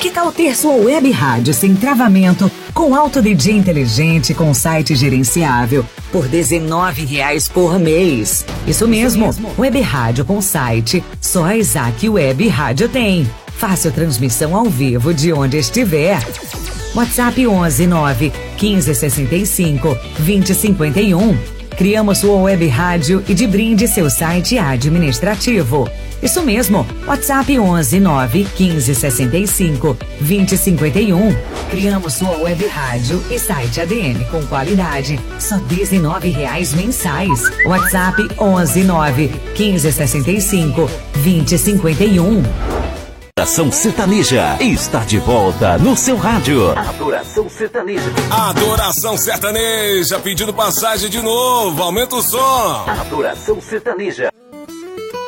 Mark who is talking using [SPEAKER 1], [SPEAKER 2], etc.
[SPEAKER 1] Que tal ter sua web rádio sem travamento, com alto DJ inteligente, com site gerenciável, por R$19 por mês? Isso mesmo, web rádio com site, só a Isaac Web Rádio tem. Fácil transmissão ao vivo de onde estiver. WhatsApp 11 9 15 65 20 51. Criamos sua web rádio e de brinde seu site administrativo. Isso mesmo, WhatsApp 11 9 15 65 20 51. Criamos sua web rádio e site ADM com qualidade, só R$19 mensais. WhatsApp 11 9 15 65 20 51.
[SPEAKER 2] Adoração Sertaneja está de volta no seu rádio.
[SPEAKER 3] Adoração Sertaneja.
[SPEAKER 4] Adoração Sertaneja, pedindo passagem de novo, aumenta o som.
[SPEAKER 3] Adoração Sertaneja.